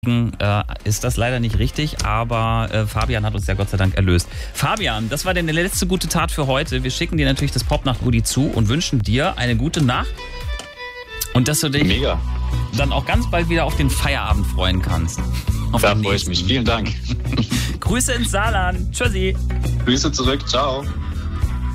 Ist das leider nicht richtig, aber Fabian hat uns ja Gott sei Dank erlöst. Fabian, das war deine letzte gute Tat für heute. Wir schicken dir natürlich das Popnacht-Goodie zu und wünschen dir eine gute Nacht und dass du dich dann auch ganz bald wieder auf den Feierabend freuen kannst. Da freue ich mich. Vielen Dank. Grüße ins Saarland. Tschüssi. Grüße zurück. Ciao.